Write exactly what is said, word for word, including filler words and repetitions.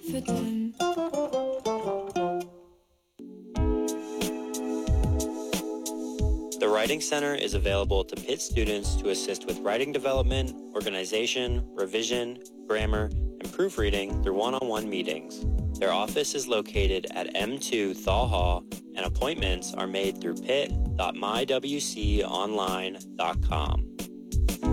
füttern. The Writing Center is available to Pitt students to assist with writing development, organization, revision, grammar, and proofreading through one-on-one meetings. Their office is located at M two Thaw Hall, and appointments are made through pitt dot my w c online dot com.